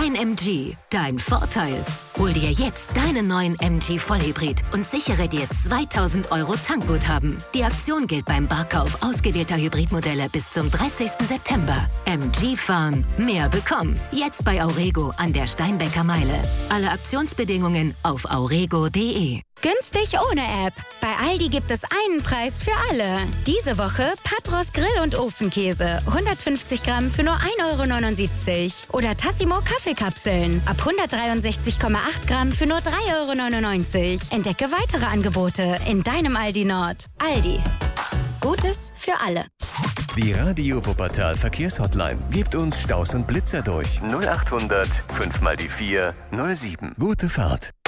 Dein MG, dein Vorteil. Hol dir jetzt deinen neuen MG Vollhybrid und sichere dir 2.000 € Tankguthaben. Die Aktion gilt beim Barkauf ausgewählter Hybridmodelle bis zum 30. September. MG fahren, mehr bekommen. Jetzt bei Aurego an der Steinbecker Meile. Alle Aktionsbedingungen auf aurego.de. Günstig ohne App. Bei Aldi gibt es einen Preis für alle. Diese Woche Patros Grill- und Ofenkäse. 150 Gramm für nur 1,79 €. Oder Tassimo Kaffeekapseln. Ab 163,8 Gramm für nur 3,99 €. Entdecke weitere Angebote in deinem Aldi Nord. Aldi. Gutes für alle. Die Radio Wuppertal Verkehrshotline. Gebt uns Staus und Blitzer durch. 0800 5 mal die 4 07. Gute Fahrt.